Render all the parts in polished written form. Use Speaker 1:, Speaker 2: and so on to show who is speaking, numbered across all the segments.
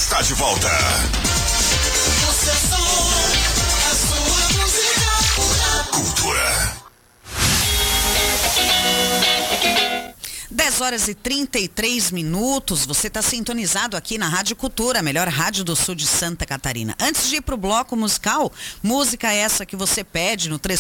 Speaker 1: está de volta.
Speaker 2: Você a sua música.
Speaker 1: Cultura.
Speaker 3: 10 horas e 33 minutos, você está sintonizado aqui na Rádio Cultura, a melhor rádio do sul de Santa Catarina. Antes de ir para o bloco musical, música essa que você pede no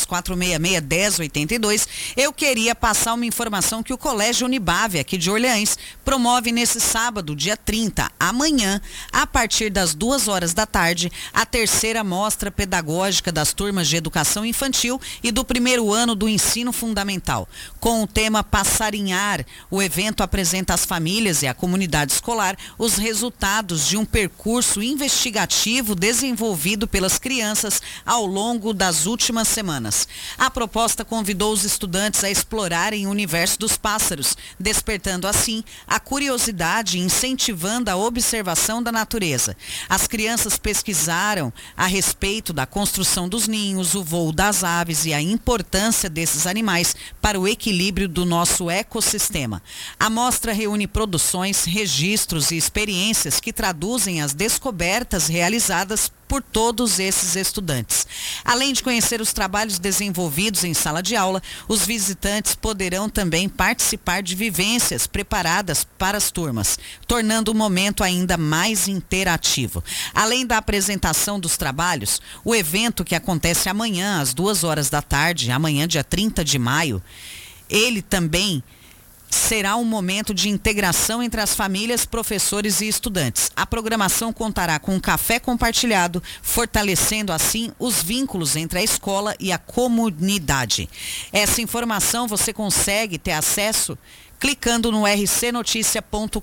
Speaker 3: 3466-1082, eu queria passar uma informação que o Colégio Unibave, aqui de Orleans, promove nesse sábado, dia 30, amanhã, a partir das 2 horas da tarde, a terceira mostra pedagógica das turmas de educação infantil e do primeiro ano do ensino fundamental, com o tema Passarinhar. O evento apresenta às famílias e à comunidade escolar os resultados de um percurso investigativo desenvolvido pelas crianças ao longo das últimas semanas. A proposta convidou os estudantes a explorarem o universo dos pássaros, despertando assim a curiosidade e incentivando a observação da natureza. As crianças pesquisaram a respeito da construção dos ninhos, o voo das aves e a importância desses animais para o equilíbrio do nosso ecossistema. A mostra reúne produções, registros e experiências que traduzem as descobertas realizadas por todos esses estudantes. Além de conhecer os trabalhos desenvolvidos em sala de aula, os visitantes poderão também participar de vivências preparadas para as turmas, tornando o momento ainda mais interativo. Além da apresentação dos trabalhos, o evento que acontece amanhã às 2 horas da tarde, amanhã dia 30 de maio, ele também será um momento de integração entre as famílias, professores e estudantes. A programação contará com um café compartilhado, fortalecendo assim os vínculos entre a escola e a comunidade. Essa informação você consegue ter acesso clicando no rcnoticia.com.br,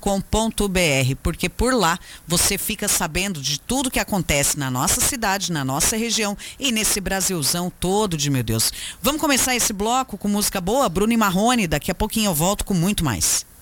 Speaker 3: porque por lá você fica sabendo de tudo que acontece na nossa cidade, na nossa região e nesse Brasilzão todo de meu Deus. Vamos começar esse bloco com música boa? Bruno e Marrone, daqui a pouquinho eu volto com muito mais.